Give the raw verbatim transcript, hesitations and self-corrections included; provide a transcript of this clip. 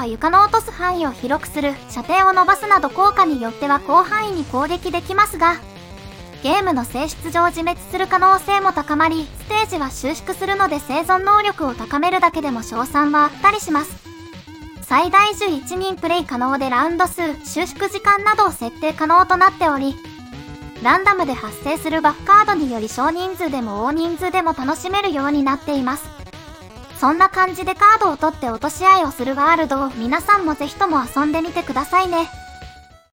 は床の落とす範囲を広くする、射程を伸ばすなど効果によっては広範囲に攻撃できますが、ゲームの性質上自滅する可能性も高まり、ステージは収縮するので生存能力を高めるだけでも勝算はあったりします。最大じゅういちにんプレイ可能でラウンド数、収縮時間などを設定可能となっており、ランダムで発生するバフカードにより少人数でも大人数でも楽しめるようになっています。そんな感じでカードを取って落とし合いをするワールドを皆さんもぜひとも遊んでみてくださいね。